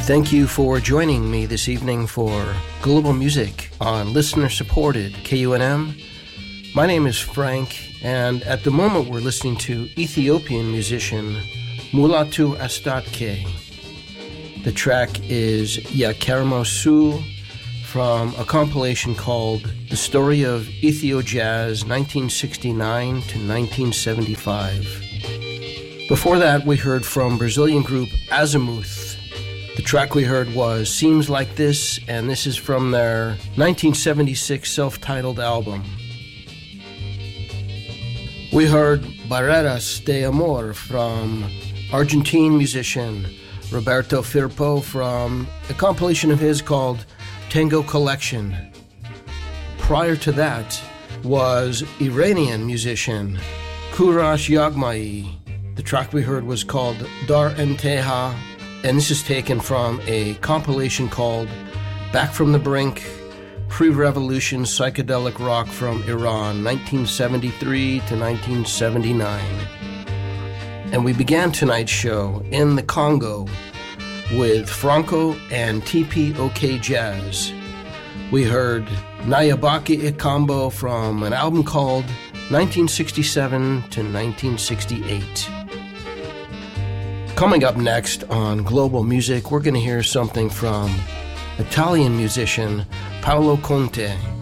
Thank you for joining me this evening for Global Music on listener-supported KUNM. My name is Frank, and at the moment we're listening to Ethiopian musician Mulatu Astatke. The track is Yakarmo Su from a compilation called The Story of Ethio Jazz 1969 to 1975. Before that, we heard from Brazilian group Azimuth. The track we heard was Seems Like This, and this is from their 1976 self-titled album. We heard Barreras de Amor from Argentine musician Roberto Firpo from a compilation of his called Tango Collection. Prior to that was Iranian musician Kurash Yagmai. The track we heard was called Dar Enteha, and this is taken from a compilation called Back from the Brink, Pre-Revolution Psychedelic Rock from Iran, 1973 to 1979. And we began tonight's show in the Congo with Franco and TPOK Jazz. We heard Nayabaki Ikambo from an album called 1967 to 1968. Coming up next on Global Music, we're going to hear something from Italian musician Paolo Conte.